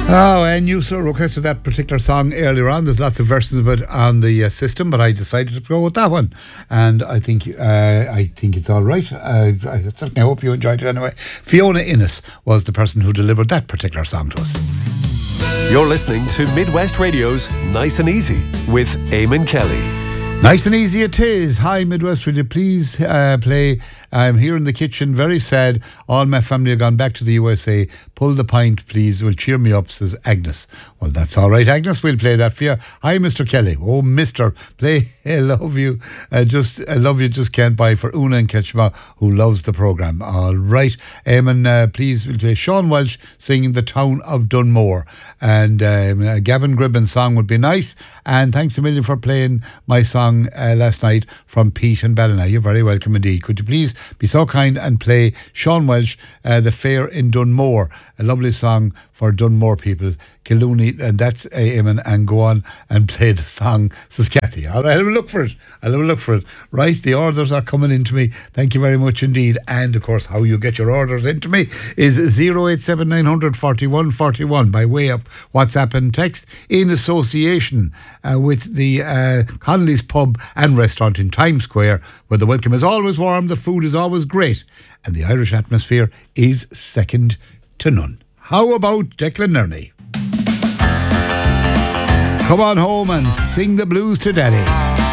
Oh, and you sort of requested that particular song earlier on. There's lots of versions of it on the system, but I decided to go with that one, and I think it's all right. I certainly hope you enjoyed it anyway. Fiona Innes was the person who delivered that particular song to us. You're listening to Midwest Radio's Nice and Easy with Eamon Kelly. Nice and easy it is. Hi Midwest, will you please play I'm here in the kitchen, very sad. All my family have gone back to the USA. Pull the pint, please. Will cheer me up, says Agnes. Well, that's all right, Agnes. We'll play that for you. Hi, Mr. Kelly. Oh, Mr. Play I Love You. I Love You Just Can't Buy for Una and Ketchma, who loves the programme. All right. Eamon, please, we'll play Sean Welsh singing The Town of Dunmore. And Gavin Gribben's song would be nice. And thanks a million for playing my song last night from Pete and Ballina. You're very welcome indeed. Could you please be so kind and play Sean Welsh, The Fair in Dunmore, a lovely song for Dunmore people, Killooney, and that's Eamon, and go on and play the song, says Kathy. All right, I'll have a look for it. Right, the orders are coming into me. Thank you very much indeed. And of course, how you get your orders into me is 087 900 41 41 by way of WhatsApp and text, in association with the Connolly's Pub and Restaurant in Times Square, where the welcome is always warm, the food is always great, and the Irish atmosphere is second to none. How about Declan Nerney? Come on home and sing the blues to Daddy.